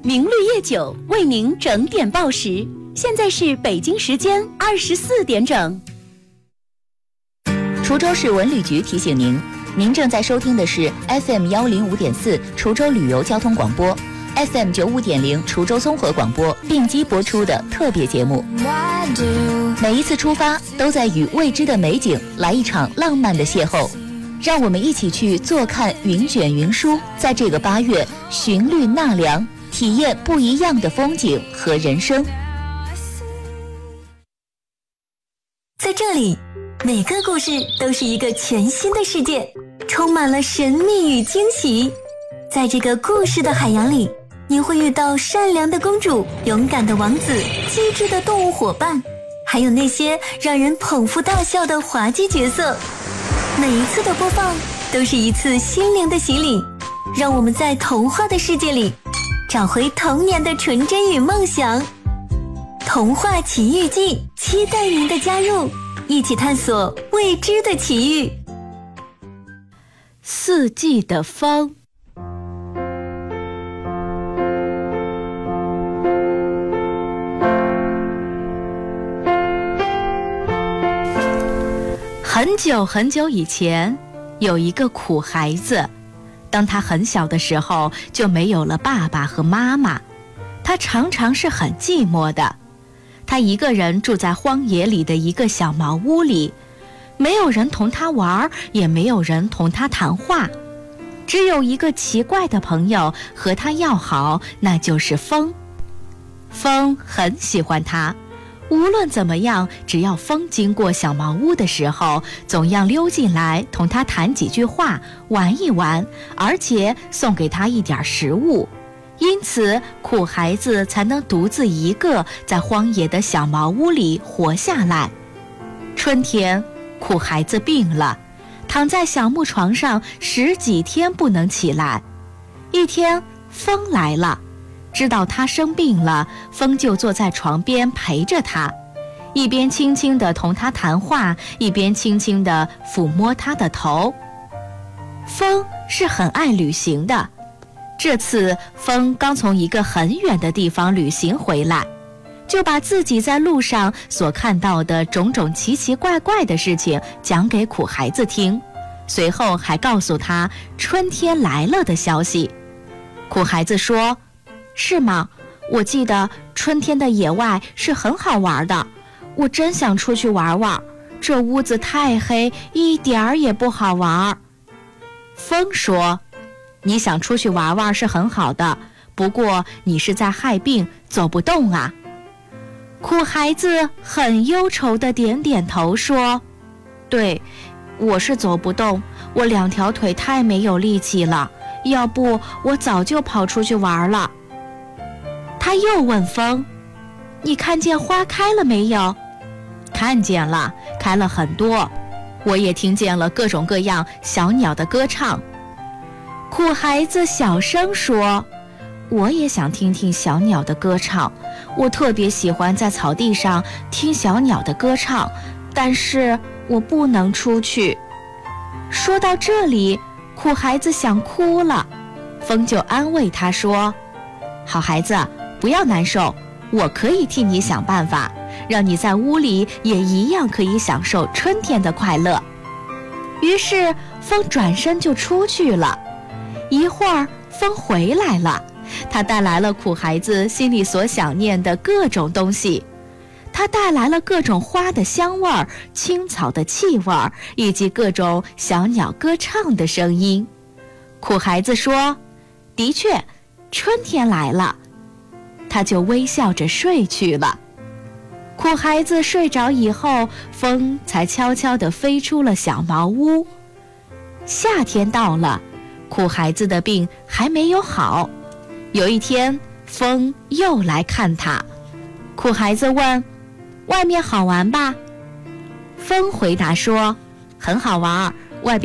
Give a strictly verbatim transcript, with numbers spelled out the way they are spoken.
明绿夜酒为您整点报时，现在是北京时间二十四点整。 滁州市文旅局提醒您，您正在收听的是 F M 幺零五点四滁州旅游交通广播 ，F M 九五点零滁州综合广播并机播出的特别节目。每一次出发，都在与未知的美景来一场浪漫的邂逅。让我们一起去坐看云卷云舒，在这个八月寻绿纳凉，体验不一样的风景和人生。 在这里，每个故事都是一个全新的世界，充满了神秘与惊喜。在这个故事的海洋里，你会遇到善良的公主、勇敢的王子、机智的动物伙伴，还有那些让人捧腹大笑的滑稽角色。每一次的播放都是一次心灵的洗礼，让我们在童话的世界里找回童年的纯真与梦想。童话奇遇记，期待您的加入，一起探索未知的奇遇。 四季的风。很久很久以前，有一个苦孩子，当他很小的时候，就没有了爸爸和妈妈，他常常是很寂寞的。他一个人住在荒野里的一个小茅屋里，没有人同他玩，也没有人同他谈话，只有一个奇怪的朋友和他要好，那就是风。风很喜欢他，无论怎么样，只要风经过小茅屋的时候，总要溜进来同他谈几句话，玩一玩，而且送给他一点食物。因此，苦孩子才能独自一个在荒野的小茅屋里活下来。春天，苦孩子病了，躺在小木床上十几天不能起来。一天，风来了，知道他生病了，风就坐在床边陪着他，一边轻轻地同他谈话，一边轻轻地抚摸他的头。风是很爱旅行的，这次风刚从一个很远的地方旅行回来，就把自己在路上所看到的种种奇奇怪怪的事情讲给苦孩子听，随后还告诉他春天来了的消息。苦孩子说，是吗？我记得春天的野外是很好玩的，我真想出去玩玩，这屋子太黑，一点儿也不好玩。风说，你想出去玩玩是很好的，不过你是在害病，走不动啊。苦孩子很忧愁地点点头说，对，我是走不动，我两条腿太没有力气了，要不我早就跑出去玩了。他又问风，你看见花开了没有？看见了，开了很多，我也听见了各种各样小鸟的歌唱。苦孩子小声说，我也想听听小鸟的歌唱，我特别喜欢在草地上听小鸟的歌唱，但是我不能出去。说到这里，苦孩子想哭了，风就安慰他说，好孩子，不要难受，我可以替你想办法，让你在屋里也一样可以享受春天的快乐。于是风转身就出去了，一会儿风回来了，他带来了苦孩子心里所想念的各种东西，他带来了各种花的香味儿、青草的气味儿，以及各种小鸟歌唱的声音。苦孩子说，的确，春天来了。他就微笑着睡去了。苦孩子睡着以后，风才悄悄地飞出了小茅屋。夏天到了，苦孩子的病还没有好。有一天，风又来看他。苦孩子问，外面好玩吧？风回答说，很好玩，